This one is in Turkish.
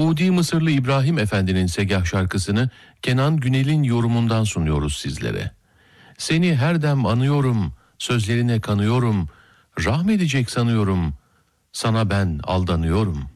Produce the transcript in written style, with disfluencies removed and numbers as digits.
Suudi Mısırlı İbrahim Efendi'nin Segah şarkısını Kenan Günel'in yorumundan sunuyoruz sizlere. Seni her dem anıyorum, sözlerine kanıyorum, rahmedecek sanıyorum, sana ben aldanıyorum.